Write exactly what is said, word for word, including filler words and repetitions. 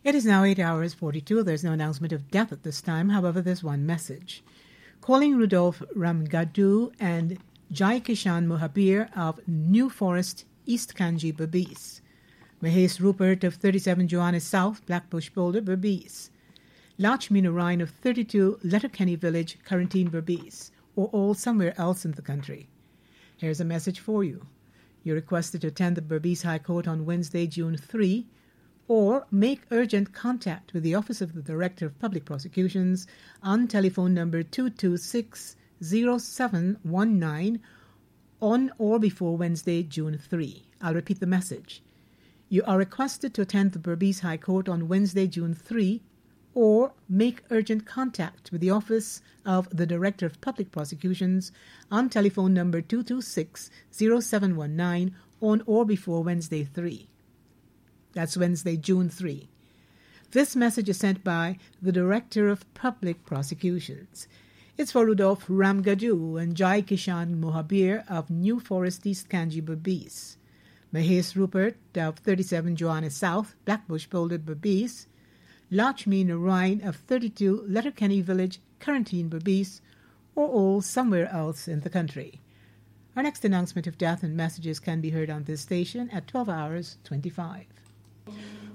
It is now eight hours forty-two. There's no announcement of death at this time. However, there's one message. Calling Rudolph Ramgadu and Jai Kishan Mohabir of New Forest, East Kanji, Berbice. Mahesh Rupert of thirty-seven Johannes South, Blackbush Boulder, Berbice. Lachmi Narayan of thirty-two Letterkenny Village, Quarantine, Berbice, or all somewhere else in the country. Here's a message for you. You're requested to attend the Berbice High Court on Wednesday, June third, or make urgent contact with the Office of the Director of Public Prosecutions on telephone number two two six, zero seven one nine on or before Wednesday, June third. I'll repeat the message. You are requested to attend the Berbice High Court on Wednesday, June third, or make urgent contact with the Office of the Director of Public Prosecutions on telephone number two two six, zero seven one nine on or before Wednesday, third. That's Wednesday, June third. This message is sent by the Director of Public Prosecutions. It's for Rudolph Ramgadu and Jai Kishan Mohabir of New Forest, East Kanji, Berbice. Mahesh Rupert of thirty-seven Johannes South, Blackbush Boulder, Berbice. Lachmi Narayan of thirty-two Letterkenny Village, Quarantine, Berbice, or all somewhere else in the country. Our next announcement of death and messages can be heard on this station at twelve hours twenty-five.